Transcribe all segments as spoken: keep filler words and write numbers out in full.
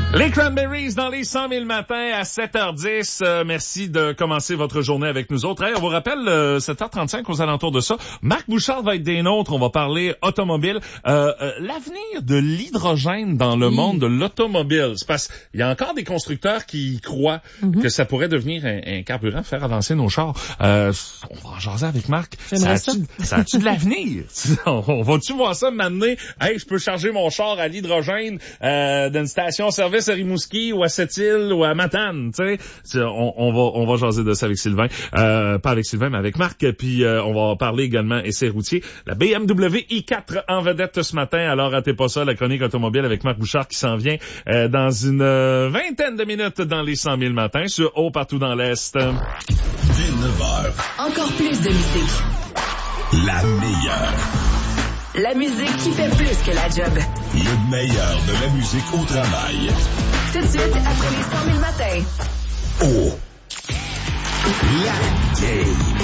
Les Cranberries dans les cent mille matins à sept heures dix. Euh, merci de commencer votre journée avec nous autres. Hey, on vous rappelle, euh, sept heures trente-cinq aux alentours de ça. Marc Bouchard va être des nôtres. On va parler automobile. Euh, euh, l'avenir de l'hydrogène dans le oui. monde de l'automobile. C'est parce qu'il y a encore des constructeurs qui croient mm-hmm. que ça pourrait devenir un, un carburant, faire avancer nos chars. Euh, on va en jaser avec Marc. Ça a-tu, ça a-tu de l'avenir? on, on va-tu voir ça m'amener? Hey, je peux charger mon char à l'hydrogène euh, d'une station-service à Rimouski ou à Sept-Îles ou à Matane, tu sais. On, on va, on va jaser de ça avec Sylvain. Euh, pas avec Sylvain, mais avec Marc. Puis, euh, on va parler également essai routier. La B M W i quatre en vedette ce matin. Alors, ratez pas ça, la chronique automobile avec Marc Bouchard qui s'en vient euh, dans une euh, vingtaine de minutes dans les cent mille matins sur Haut partout dans l'Est. Dès neuf heures. Encore plus de musique. La meilleure. La musique qui fait plus que la job. Le meilleur de la musique au travail. Tout de suite, après les cent mille matins. Oh! La game.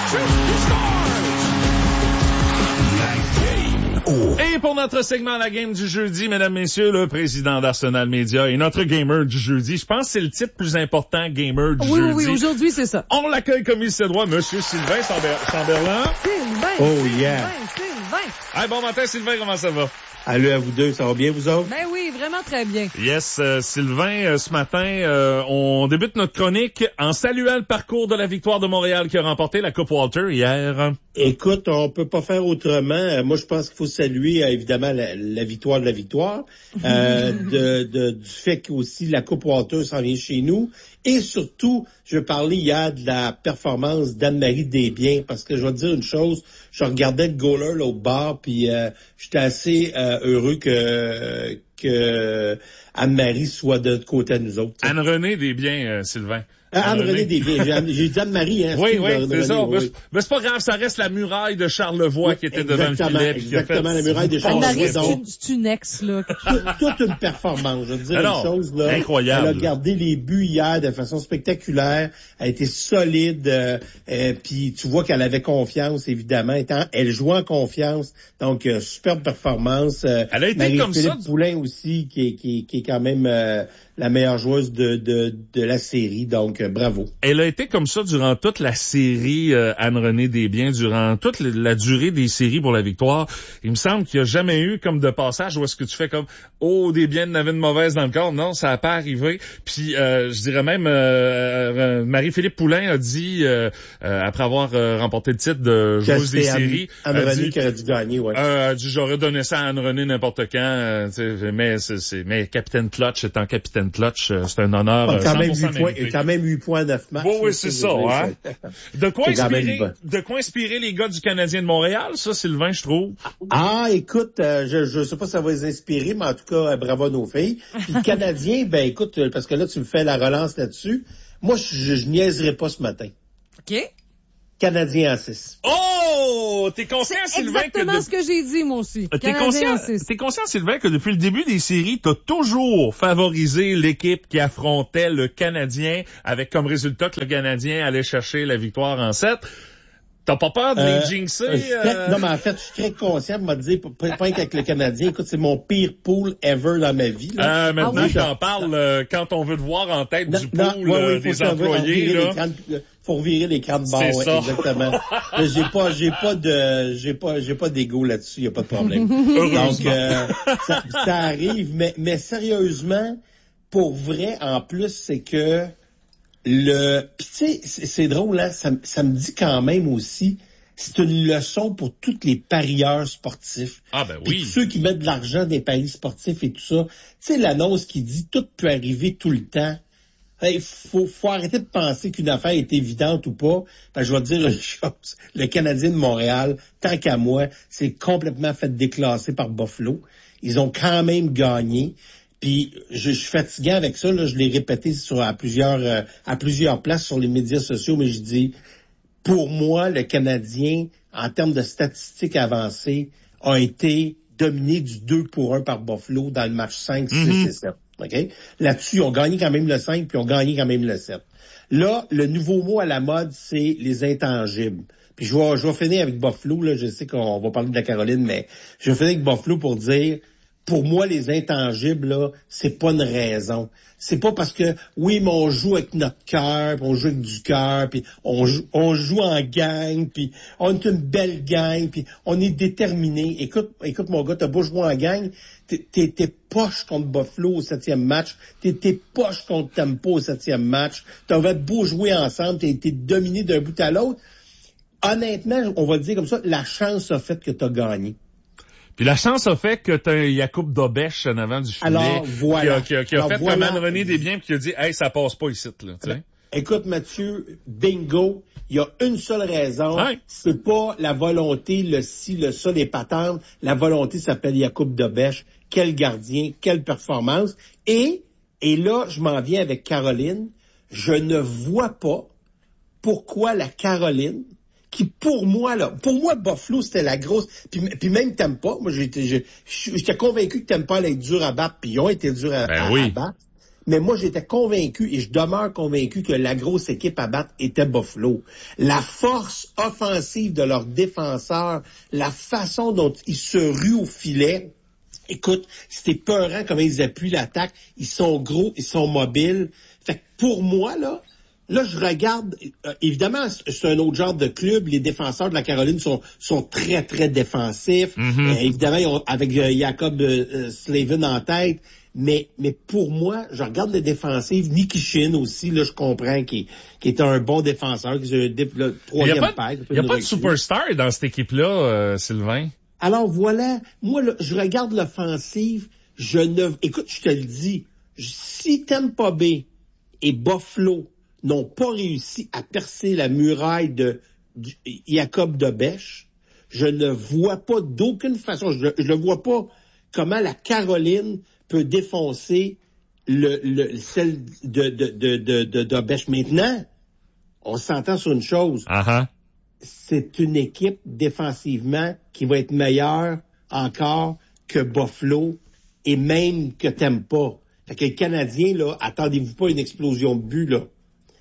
La game. Oh! Et pour notre segment La Game du jeudi, mesdames, messieurs, le président d'Arsenal Media et notre gamer du jeudi. Je pense que c'est le titre plus important, gamer du oui, jeudi. Oui, oui, aujourd'hui, c'est ça. On l'accueille comme il se doit, monsieur Sylvain Chamberlain. Sylvain! Oh yeah! Sylvain, Sylvain! Hey, bon matin, Sylvain, comment ça va? Allô à vous deux, ça va bien vous autres? Ben oui, vraiment très bien. Yes, euh, Sylvain, euh, ce matin, euh, on débute notre chronique en saluant le parcours de la victoire de Montréal qui a remporté la Coupe Walter hier. Écoute, on peut pas faire autrement. Moi, je pense qu'il faut saluer, euh, évidemment, la, la victoire de la victoire, euh, de, de, du fait qu'aussi la Coupe Walter s'en vient chez nous. Et surtout, je parlais hier de la performance d'Anne-Marie Desbiens, parce que je vais te dire une chose, je regardais le goaler là, au bar, puis euh, j'étais assez euh, heureux que, que Anne-Marie soit de l'autre côté de nous autres. Anne-Renée Desbiens, euh, Sylvain. Anne-Renée Desbiens. J'ai, j'ai dit Anne-Marie, hein. Oui, oui, c'est ça. Oui. Mais, mais c'est pas grave, ça reste la muraille de Charlevoix oui, qui était devant le filet. Exactement, la muraille de Charlevoix. Anne-Marie, donc, c'est une ex, là. Toute une performance, je veux dire Alors, une chose, là. Incroyable. Elle a gardé les buts hier de façon spectaculaire. Elle a été solide, euh, euh, puis tu vois qu'elle avait confiance, évidemment. Étant, elle jouait en confiance. Donc, euh, superbe performance. Euh, elle a été comme ça. Marie-Philippe Poulin aussi, qui est, qui, qui est quand même euh, la meilleure joueuse de, de, de la série. Donc, euh, bravo. Elle a été comme ça durant toute la série, euh, Anne-Renée Desbiens, durant toute la durée des séries pour la victoire. Il me semble qu'il n'y a jamais eu comme de passage où est-ce que tu fais comme « Oh, Desbiens n'avait une mauvaise dans le corps ». Non, ça n'a pas arrivé. Puis, euh, je dirais même, euh, Marie-Philippe Poulin a dit, euh, euh, après avoir euh, remporté le titre de joueuse des séries... Anne-Renée qui aurait dû gagner, ouais. Euh, a dit « J'aurais donné ça à Anne-Renée n'importe quand. Euh, » mais, c'est, c'est, mais Capitaine Clutch étant Capitaine Clutch, euh, c'est un honneur. Ah, quand, même huit points, quand même huit points, neuf matchs. Bon, oui, c'est ça, hein. De quoi inspirer, de quoi inspirer les gars du Canadien de Montréal, ça, Sylvain, je trouve? Ah, écoute, euh, je, je sais pas si ça va les inspirer, mais en tout cas, bravo à nos filles. Puis le Canadien, ben écoute, parce que là, tu me fais la relance là-dessus. Moi, je, je niaiserai pas ce matin. OK. Canadien en six. Oh! T'es conscient, c'est Sylvain, que... exactement de... ce que j'ai dit, moi aussi. T'es conscient, t'es conscient, Sylvain, que depuis le début des séries, t'as toujours favorisé l'équipe qui affrontait le Canadien, avec comme résultat que le Canadien allait chercher la victoire en sept. T'as pas peur de euh, les jinxer? Euh... Non, mais en fait, je suis très conscient de me dire, pas qu'avec le Canadien, écoute, c'est mon pire pool ever dans ma vie. Là. Euh, maintenant, ah oui. je t'en parle euh, quand on veut te voir en tête non, du pool non, ouais, ouais, euh, des employés. Là. Crânes, faut revirer les crânes de bord, ouais, exactement. j'ai pas, j'ai pas de, j'ai pas, j'ai pas d'ego là-dessus, y a pas de problème. Donc, euh, ça, ça arrive, mais, mais sérieusement, pour vrai, en plus, c'est que le, pis tu sais, c'est, c'est drôle, hein, ça, ça me dit quand même aussi, c'est une leçon pour tous les parieurs sportifs. Ah ben oui. Puis ceux qui mettent de l'argent dans les paris sportifs et tout ça. Tu sais, l'annonce qui dit tout peut arriver tout le temps. Il hey, faut, faut arrêter de penser qu'une affaire est évidente ou pas. Ben, je vais te dire une chose. Le Canadien de Montréal, tant qu'à moi, c'est complètement fait déclasser par Buffalo. Ils ont quand même gagné. Puis je, je suis fatigué avec ça. Là, je l'ai répété sur à plusieurs euh, à plusieurs places sur les médias sociaux, mais je dis, pour moi, le Canadien, en termes de statistiques avancées, a été dominé du deux pour un par Buffalo dans le match cinq, six mm-hmm. et sept. Okay? Là-dessus, ils ont gagné quand même le cinq, puis ils ont gagné quand même le sept. Là, le nouveau mot à la mode, c'est les intangibles. Puis je vais, je vais finir avec Buffalo, là. Je sais qu'on va parler de la Caroline, mais je vais finir avec Buffalo pour dire, pour moi, les intangibles, là, c'est pas une raison. C'est pas parce que, oui, mais on joue avec notre cœur, puis on joue avec du cœur, puis on joue, on joue en gang, puis on est une belle gang, puis on est déterminé. Écoute, écoute mon gars, t'as beau jouer en gang, t'es, t'es, t'es poche contre Buffalo au septième match, t'es, t'es poche contre Tampa au septième match, t'avais beau jouer ensemble, t'as été dominé d'un bout à l'autre. Honnêtement, on va le dire comme ça, la chance a fait que t'as gagné. Puis la chance a fait que t'as Jakub Dobeš en avant du filet. Alors, voilà. Qui a, qui a, qui a Alors, fait voilà. comme René Desbiens puis qui a dit, hey, ça passe pas ici, là, tu sais. Écoute, Mathieu, bingo. Il y a une seule raison. Ouais. C'est pas la volonté, le ci, le ça, les patentes. La volonté s'appelle Jakub Dobeš. Quel gardien, quelle performance. Et, et là, je m'en viens avec Caroline. Je ne vois pas pourquoi la Caroline, qui pour moi, là, pour moi, Buffalo, c'était la grosse, puis, puis même Tampa, moi, j'étais, je- j'étais convaincu que Tampa allait être dur à battre, puis ils ont été durs à, Ben à- oui. à battre. Mais moi, j'étais convaincu, et je demeure convaincu que la grosse équipe à battre était Buffalo. La force offensive de leurs défenseurs, la façon dont ils se ruent au filet, écoute, c'était peurant comment ils appuient l'attaque. Ils sont gros, ils sont mobiles. Fait que pour moi, là, Là, je regarde, euh, évidemment, c'est un autre genre de club. Les défenseurs de la Caroline sont, sont très, très défensifs. Mm-hmm. Euh, évidemment, ils ont, avec euh, Jacob euh, euh, Slavin en tête. Mais, mais pour moi, je regarde les défensives. Nikishin aussi, là, je comprends qu'il, qu'il est un bon défenseur, qu'il est un dé- le Il n'y troisième a pas, paire. de- y a pas de superstar dans cette équipe-là, euh, Sylvain. Alors voilà, moi, là, je regarde l'offensive, je ne... Écoute, je te le dis, je- si Tampa Bay et Buffalo n'ont pas réussi à percer la muraille de, de Jakub Dobeš, je ne vois pas d'aucune façon, je ne vois pas comment la Caroline peut défoncer le, le celle de, de, de, de, de Dobeš. Maintenant, on s'entend sur une chose, Ah ah. c'est une équipe défensivement qui va être meilleure encore que Buffalo et même que Tampa. Fait que les Canadiens, là, attendez-vous pas à une explosion de but, là.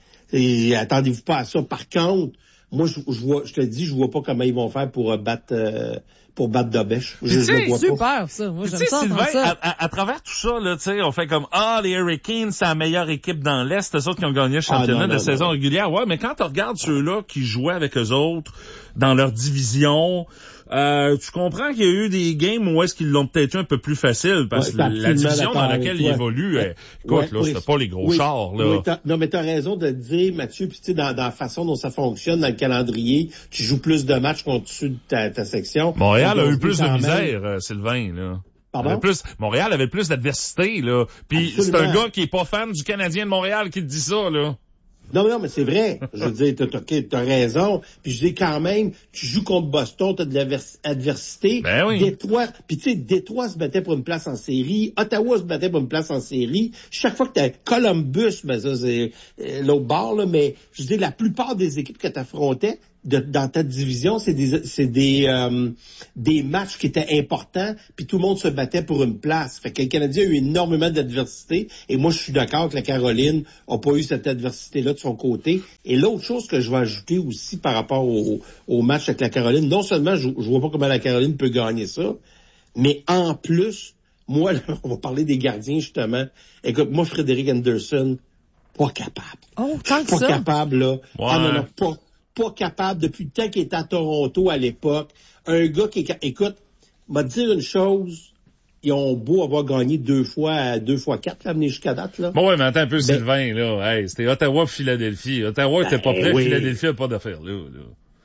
Et attendez-vous pas à ça. Par contre, moi, je, je vois, je te dis, je vois pas comment ils vont faire pour euh, battre, euh, pour battre Dobeš. Je, Tu je sais, le vois pas. Super, ça. Moi, Tu j'aime sais, ça, Sylvain, entendre ça. à, à, à travers tout ça, là, tu sais, on fait comme, ah, les Hurricanes, c'est la meilleure équipe dans l'Est, eux autres qui ont gagné le championnat Ah, non, de non, saison non. régulière. Ouais, mais quand tu regardes ceux-là qui jouaient avec eux autres dans leur division, euh, tu comprends qu'il y a eu des games où est-ce qu'ils l'ont peut-être eu un peu plus facile, parce Ouais, que t'es la absolument division d'accord dans avec laquelle toi. ils évoluent, Ouais. eh, écoute, Ouais, là, oui. c'était pas les gros Oui, chars, là. oui, t'as- non, mais t'as raison de le dire, Mathieu, puis tu sais, dans, dans la façon dont ça fonctionne, dans le calendrier, tu joues plus de matchs contre-dessus de ta, ta section. Montréal Donc, a on eu se plus dit de quand même- misère, euh, Sylvain, là. Pardon? Avait plus, Montréal avait plus d'adversité, là. Puis c'est Absolument. un gars qui est pas fan du Canadien de Montréal qui te dit ça, là. Non, non, mais c'est vrai. Je veux dire, t'as, t'as, t'as raison. Puis je dis quand même, tu joues contre Boston, t'as de l'adversité. Ben oui. Détroit, puis tu sais, Détroit se battait pour une place en série. Ottawa se battait pour une place en série. Chaque fois que t'as Columbus, ben ça, c'est euh, l'autre bord, là, mais je dis, la plupart des équipes que t'affrontais, de, dans ta division, c'est des c'est des euh, des matchs qui étaient importants, puis tout le monde se battait pour une place. Fait que le Canadien a eu énormément d'adversité, et moi je suis d'accord que la Caroline a pas eu cette adversité-là de son côté. Et l'autre chose que je vais ajouter aussi par rapport au, au match avec la Caroline, non seulement je, je vois pas comment la Caroline peut gagner ça, mais en plus, moi, là, on va parler des gardiens justement. Écoute, moi Frédéric Anderson, pas capable. Oh, tant que Pas ça. capable, là. Ouais. Ah non, non, pas, pas capable depuis le temps qu'il était à Toronto à l'époque. Un gars qui est... Écoute, m'a dire une chose, ils ont beau avoir gagné deux fois, deux fois quatre, là, venir jusqu'à date, là. Bon, ouais, mais attends un peu, Sylvain, là. Hey, c'était Ottawa pis Philadelphie. Ottawa était pas Ben prêt, oui. Philadelphie a pas d'affaires, là, là.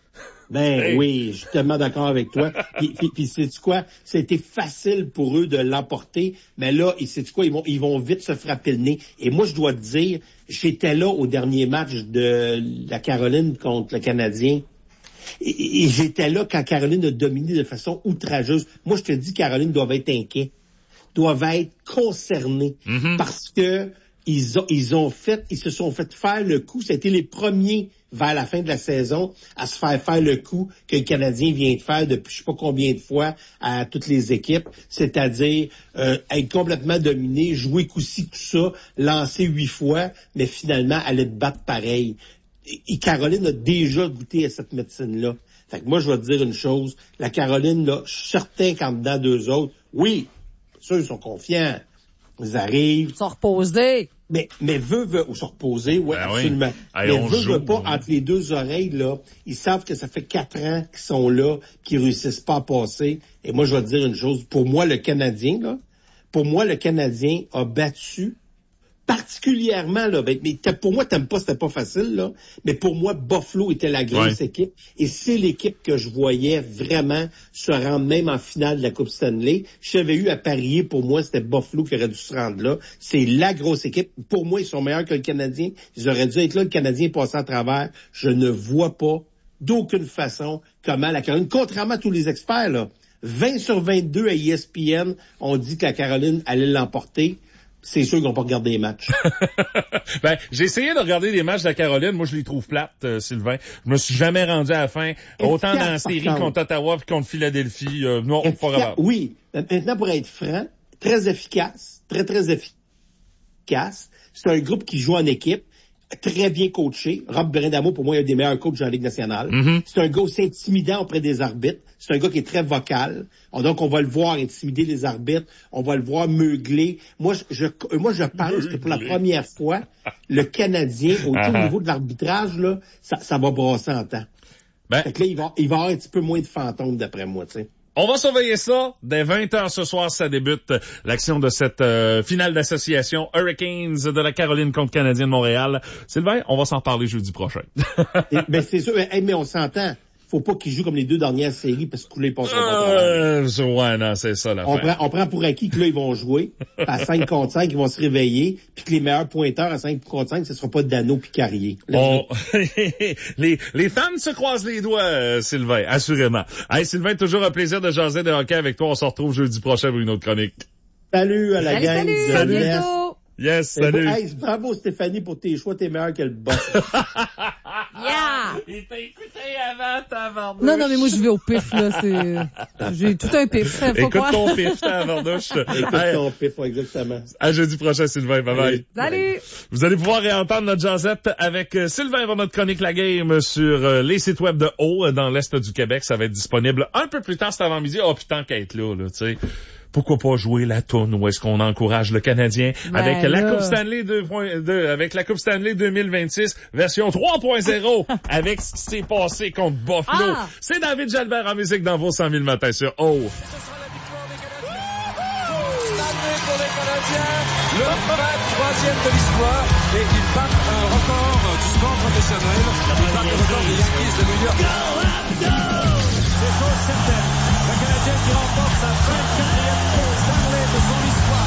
Ben Hey. oui, je suis tellement d'accord avec toi. Puis, puis, puis sais-tu quoi? C'était facile pour eux de l'emporter, mais là, sais-tu quoi? Ils vont, ils vont vite se frapper le nez. Et moi, je dois te dire, j'étais là au dernier match de la Caroline contre le Canadien. Et, et j'étais là quand Caroline a dominé de façon outrageuse. Moi, je te dis, Caroline doivent être inquiets, doivent être concernés, Mhm. parce que ils ont, ils ont fait, ils se sont fait faire le coup. C'était les premiers vers la fin de la saison à se faire faire le coup que le Canadien vient de faire depuis je sais pas combien de fois à toutes les équipes, c'est-à-dire euh, être complètement dominé, jouer coup-ci, coup ça, lancer huit fois, mais finalement aller te battre pareil. Et, et Caroline a déjà goûté à cette médecine-là. Fait que moi, je vais te dire une chose, la Caroline, là, je suis certain qu'en dedans d'eux autres, oui, sûr, ils sont confiants. Ils arrivent. Ils sont reposés. Mais, mais veut, veut, ou se reposer, ouais, Ben absolument. oui. Hey, mais on veut, joue, veut pas, hein. entre les deux oreilles, là, ils savent que ça fait quatre ans qu'ils sont là, qu'ils réussissent pas à passer. Et moi, je vais te dire une chose. Pour moi, le Canadien, là, pour moi, le Canadien a battu particulièrement, là, ben, mais pour moi, t'aimes pas, c'était pas facile, là, mais pour moi, Buffalo était la grosse Ouais. équipe, et c'est l'équipe que je voyais vraiment se rendre même en finale de la Coupe Stanley. J'avais eu à parier, pour moi, c'était Buffalo qui aurait dû se rendre là. C'est la grosse équipe. Pour moi, ils sont meilleurs que le Canadien. Ils auraient dû être là, le Canadien passé à travers. Je ne vois pas d'aucune façon comment la Caroline, contrairement à tous les experts, là, vingt sur vingt-deux à E S P N ont dit que la Caroline allait l'emporter. C'est sûr qu'ils n'ont pas regardé les matchs. Ben, j'ai essayé de regarder les matchs de la Caroline. Moi, je les trouve plates, euh, Sylvain. Je me suis jamais rendu à la fin. Autant dans la Efficace, série par contre. contre Ottawa puis contre Philadelphie. Euh, non, pas Efficace, grave. oui. Maintenant, pour être franc, très efficace, très, très efficace. C'est un groupe qui joue en équipe, très bien coaché. Rob Brind'Amour, pour moi, est un des meilleurs coachs de la Ligue nationale. Mm-hmm. C'est un gars aussi intimidant auprès des arbitres. C'est un gars qui est très vocal. Donc, on va le voir intimider les arbitres. On va le voir meugler. Moi, je, je- moi, je pense que pour la première fois, le Canadien, au Uh-huh. niveau de l'arbitrage, là, ça, ça va brasser en temps. Ben, Fait que là, il va, il va y avoir un petit peu moins de fantômes, d'après moi, tu sais. on va surveiller ça. Dès vingt heures ce soir, ça débute l'action de cette euh, finale d'association Hurricanes de la Caroline contre Canadien de Montréal. Sylvain, on va s'en parler jeudi prochain. Et- ben, c'est sûr, mais, hey, mais on s'entend. Faut pas qu'ils jouent comme les deux dernières séries parce que là, ils passeront pas. euh, ouais, non, c'est ça On l'affaire. prend, on prend pour acquis que là, ils vont jouer. À cinq contre cinq, ils vont se réveiller. Puis que les meilleurs pointeurs à cinq contre cinq, ce sera pas Dano puis Carrier. Là, On... les, les fans se croisent les doigts, euh, Sylvain, assurément. Hey, Sylvain, toujours un plaisir de jaser de hockey avec toi. On se retrouve jeudi prochain pour une autre chronique. Salut à la Salut, gang. salut, du à Jeunesse. bientôt. Yes, Et bon, salut. hey, bravo Stéphanie pour tes choix. T'es meilleur que le boss. Yeah! Il t'a écouté avant, ta Non, non, mais moi, je vais au pif, là. C'est... J'ai tout un pif. Faut Écoute croire. ton pif, ta Vardouche. Écoute Hey, ton pif, ouais, exactement. à jeudi prochain, Sylvain. Bye bye. Salut! Vous allez pouvoir réentendre notre jazzette avec euh, Sylvain pour notre chronique La Game sur euh, les sites web de Haut, euh, dans l'Est du Québec. Ça va être disponible un peu plus tard cet avant-midi. Oh, putain, qu'à être là, là, tu sais. Pourquoi pas jouer la toune où est-ce qu'on encourage le Canadien Ben avec la là. Coupe Stanley deux point deux, avec la Coupe Stanley deux mille vingt-six version trois point zéro avec ce qui s'est passé contre Buffalo. Ah! C'est David Jalbert en musique dans vos cent mille matins sur O. Pour les Canadiens, le vingt-troisième de l'histoire, et ils battent un record du sport professionnel. Ils battent le record des Yankees de New York. C'est chose certaine. Le Canadien qui remporte sa vingt-quatrième Coupe Stanley de son histoire.